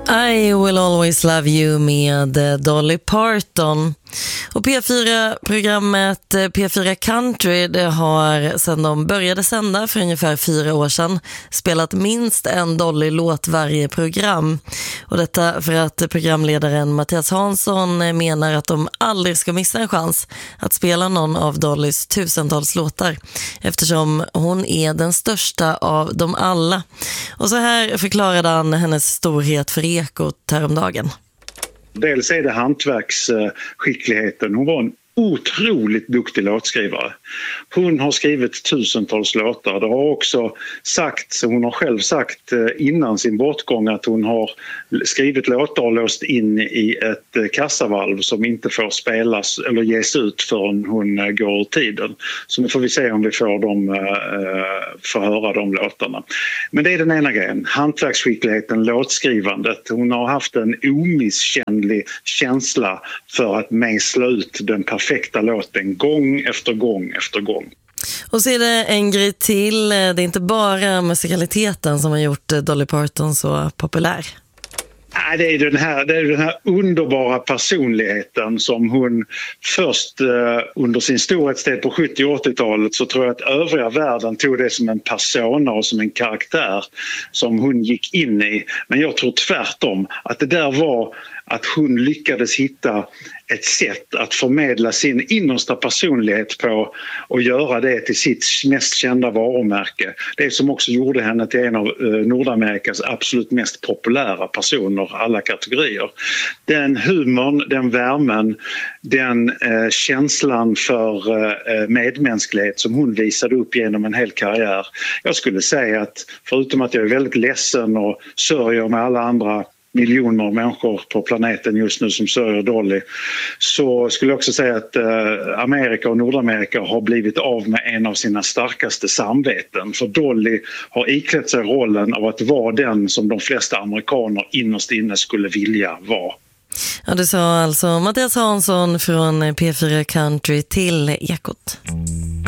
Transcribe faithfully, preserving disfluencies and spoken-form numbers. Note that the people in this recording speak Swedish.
I will always love you med Dolly Parton. Och P fyra-programmet P fyra Country, det har sedan de började sända för ungefär fyra år sedan spelat minst en Dolly-låt varje program. Och detta för att programledaren Mattias Hansson menar att de aldrig ska missa en chans att spela någon av Dollys tusentals låtar, eftersom hon är den största av dem alla. Och så här förklarade han hennes storhet för Ekot häromdagen. Dels är det hantverksskickligheten. Hon var en otroligt duktig låtskrivare. Hon har skrivit tusentals låtar. Det har också sagt, hon har själv sagt innan sin bortgång att hon har skrivit låtar och låst in i ett kassavalv som inte får spelas eller ges ut förrän hon går ur tiden. Så nu får vi se om vi får dem, får höra de låtarna. Men det är den ena grejen. Hantverksskickligheten, låtskrivandet. Hon har haft en omisskännlig känsla för att mejsla ut den perfekta perfekta låten gång efter gång efter gång. Och så är det en grej till. Det är inte bara musikaliteten som har gjort Dolly Parton så populär. Nej, det är den här, det är den här underbara personligheten som hon först eh, under sin storhetstid på sjuttio- och åttiotalet, så tror jag att övriga världen tog det som en persona och som en karaktär som hon gick in i. Men jag tror tvärtom att det där var att hon lyckades hitta ett sätt att förmedla sin innersta personlighet på och göra det till sitt mest kända varumärke. Det som också gjorde henne till en av Nordamerikas absolut mest populära personer, alla kategorier. Den humorn, den värmen, den eh, känslan för eh, medmänsklighet som hon visade upp genom en hel karriär. Jag skulle säga att förutom att jag är väldigt ledsen och sörjer med alla andra miljoner människor på planeten just nu som sörjer Dolly, så skulle jag också säga att eh, Amerika och Nordamerika har blivit av med en av sina starkaste samveten. För Dolly har iklätt sig rollen av att vara den som de flesta amerikaner innerst inne skulle vilja vara. Ja, det sa alltså Mattias Hansson från P fyra Country till Ekot.